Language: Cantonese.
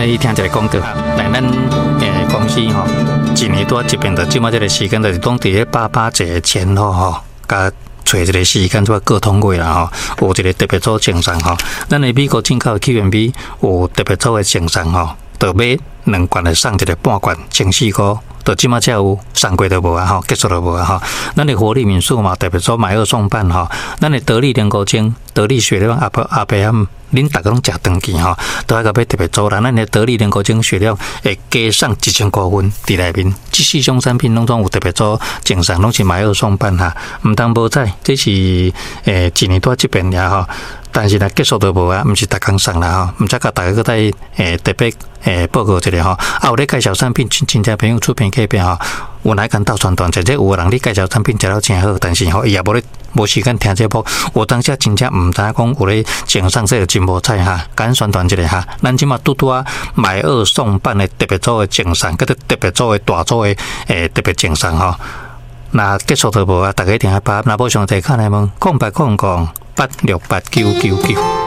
来听一个广告，来咱公司吼，一年多这边的，即马这个时间就是当伫咧88节前后吼，甲找一个时间做沟通过啦吼，有一个特别组精神吼，咱的美国进口 Q&B 有特别组的精神吼，就买2罐来送一个半罐，14块。到即马才有送过都无啊吼，结束都无啊吼。咱的活力民宿嘛，特别做买2送半吼。咱的得力莲菇精、得力血料阿伯暗，恁大家拢食长期吼，都爱个要特别做啦。咱的得力莲菇精血料会加送1000公分伫内面，这4种产品拢总有特别做精神，拢是买2送半哈。毋当无采，这是一年多这边呀吼。但是呢，结束都无啊，毋是逐工送啦吼，毋则甲大家搁再特别报告一下吼。啊，有咧介绍产品，亲戚朋友出片客片吼，有来跟斗宣传，真正有人咧介绍产品食了真好，但是吼伊也无时间听节目，有当时真正毋知影讲有咧精送这个真无彩哈，甲宣传一下哈。咱即马拄啊买2送半的特别组的精送，佮特别组的大组的特别精送吼。那结束都无啊，大家一定要把那无上提卡来问，0800868999。